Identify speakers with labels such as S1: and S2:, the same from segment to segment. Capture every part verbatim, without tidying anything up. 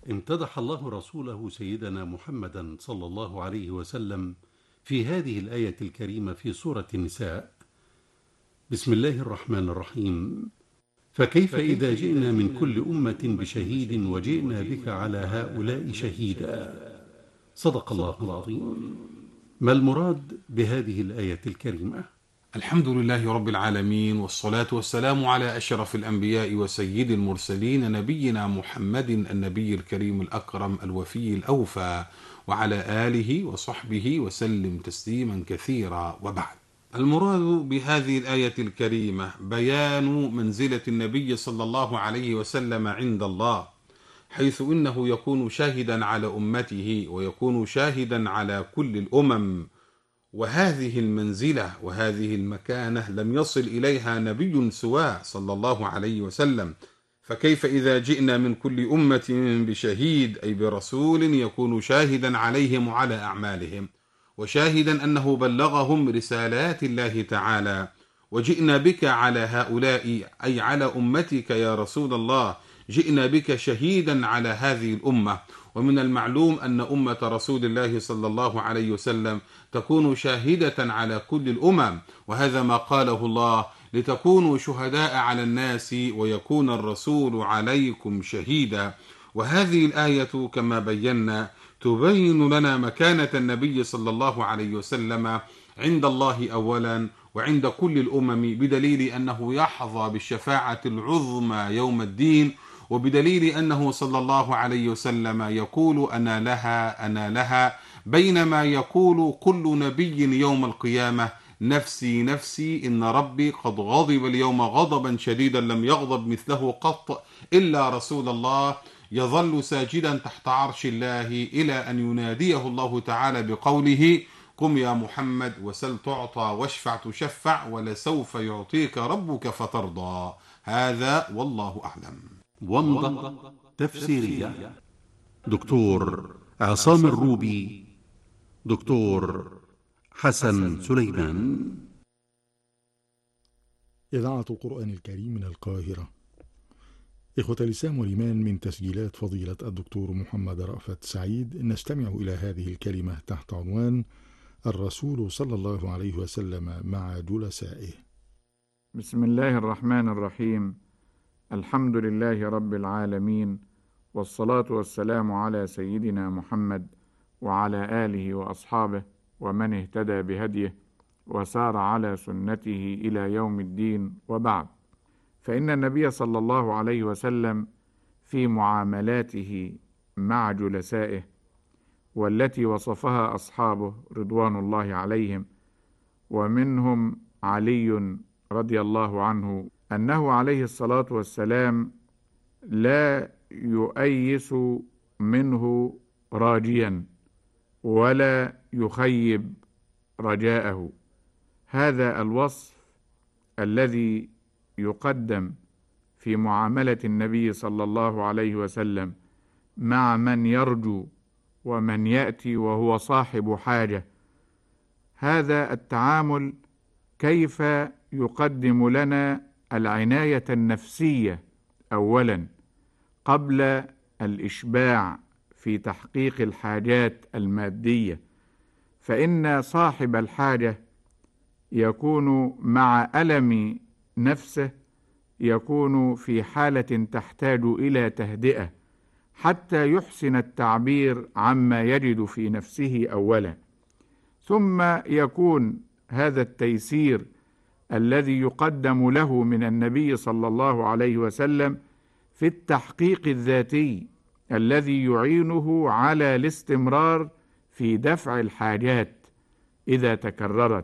S1: امتدح الله رسوله سيدنا محمدا صلى الله عليه وسلم في هذه الآية الكريمة في سورة النساء. بسم الله الرحمن الرحيم: فكيف إذا جئنا من كل أمة بشهيد وجئنا بك على هؤلاء شهيدا. صدق الله العظيم. ما المراد بهذه الآية الكريمة؟
S2: الحمد لله رب العالمين، والصلاة والسلام على أشرف الأنبياء وسيد المرسلين، نبينا محمد النبي الكريم الأكرم الوفي الأوفى، وعلى آله وصحبه وسلم تسليما كثيرا، وبعد. المراد بهذه الآية الكريمة بيان منزلة النبي صلى الله عليه وسلم عند الله، حيث إنه يكون شاهدا على أمته ويكون شاهدا على كل الأمم، وهذه المنزلة وهذه المكانة لم يصل إليها نبي سواه صلى الله عليه وسلم. فكيف إذا جئنا من كل أمة بشهيد، أي برسول يكون شاهدا عليهم وعلى أعمالهم، وشاهدا أنه بلغهم رسالات الله تعالى، وجئنا بك على هؤلاء أي على أمتك يا رسول الله، جئنا بك شهيدا على هذه الأمة. ومن المعلوم أن أمة رسول الله صلى الله عليه وسلم تكون شاهدة على كل الأمم، وهذا ما قاله الله: لتكونوا شهداء على الناس ويكون الرسول عليكم شهيدا. وهذه الآية كما بينا تبين لنا مكانة النبي صلى الله عليه وسلم عند الله أولا وعند كل الأمم، بدليل أنه يحظى بالشفاعة العظمى يوم الدين، وبدليل أنه صلى الله عليه وسلم يقول أنا لها أنا لها، بينما يقول كل نبي يوم القيامة نفسي نفسي، إن ربي قد غضب اليوم غضبا شديدا لم يغضب مثله قط، إلا رسول الله يظل ساجدا تحت عرش الله إلى أن يناديه الله تعالى بقوله: قم يا محمد وسل تعطى واشفع تشفع ولسوف يعطيك ربك فترضى. هذا والله أعلم.
S1: ومضة تفسيرية، دكتور عصام الروبي، دكتور حسن سليمان.
S3: إذاعة القرآن الكريم من القاهرة. إخوة الإسلام والإيمان، من تسجيلات فضيلة الدكتور محمد رأفت سعيد نستمع إلى هذه الكلمة تحت عنوان الرسول صلى الله عليه وسلم مع جلسائه.
S4: بسم الله الرحمن الرحيم. الحمد لله رب العالمين، والصلاة والسلام على سيدنا محمد وعلى آله وأصحابه ومن اهتدى بهديه وسار على سنته إلى يوم الدين، وبعد. فإن النبي صلى الله عليه وسلم في معاملاته مع جلسائه، والتي وصفها أصحابه رضوان الله عليهم، ومنهم علي رضي الله عنه، أنه عليه الصلاة والسلام لا يؤيس منه راجيا ولا يخيب رجاءه. هذا الوصف الذي يقدم في معاملة النبي صلى الله عليه وسلم مع من يرجو ومن يأتي وهو صاحب حاجة. هذا التعامل كيف يقدم لنا العناية النفسية أولا قبل الإشباع في تحقيق الحاجات المادية، فإن صاحب الحاجة يكون مع ألم نفسه، يكون في حالة تحتاج إلى تهدئة حتى يحسن التعبير عما يجد في نفسه أولا، ثم يكون هذا التيسير الذي يقدم له من النبي صلى الله عليه وسلم في التحقيق الذاتي الذي يعينه على الاستمرار في دفع الحاجات إذا تكررت.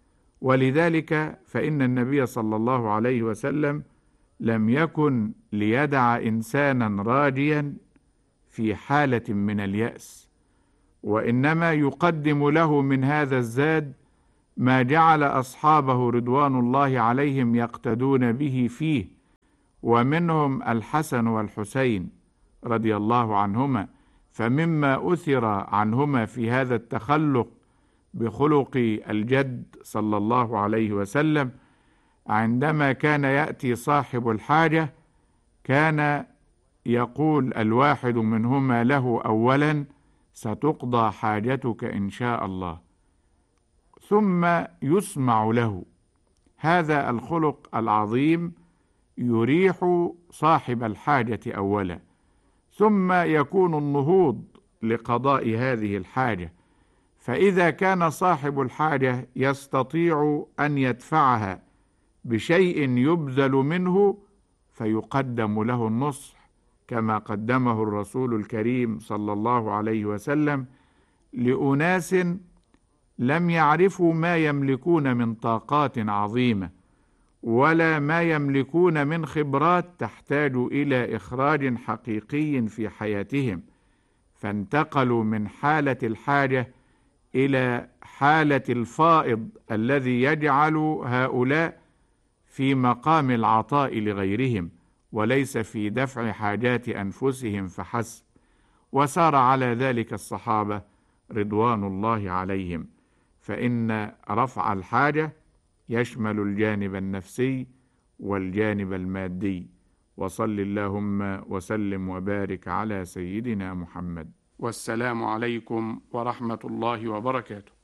S4: ولذلك فإن النبي صلى الله عليه وسلم لم يكن ليدع إنسانا راجيا في حالة من اليأس، وإنما يقدم له من هذا الزاد ما جعل أصحابه رضوان الله عليهم يقتدون به فيه، ومنهم الحسن والحسين رضي الله عنهما. فمما أثر عنهما في هذا التخلق بخلق الجد صلى الله عليه وسلم، عندما كان يأتي صاحب الحاجة كان يقول الواحد منهما له أولا: ستقضى حاجتك إن شاء الله، ثم يسمع له. هذا الخلق العظيم يريح صاحب الحاجة أولا، ثم يكون النهوض لقضاء هذه الحاجة. فإذا كان صاحب الحاجة يستطيع أن يدفعها بشيء يبذل منه فيقدم له النصح، كما قدمه الرسول الكريم صلى الله عليه وسلم لأناس لم يعرفوا ما يملكون من طاقات عظيمة ولا ما يملكون من خبرات تحتاج إلى إخراج حقيقي في حياتهم، فانتقلوا من حالة الحاجة إلى حالة الفائض الذي يجعل هؤلاء في مقام العطاء لغيرهم وليس في دفع حاجات أنفسهم فحسب. وسار على ذلك الصحابة رضوان الله عليهم، فإن رفع الحاجة يشمل الجانب النفسي والجانب المادي. وصل اللهم وسلم وبارك على سيدنا محمد، والسلام عليكم ورحمة الله وبركاته.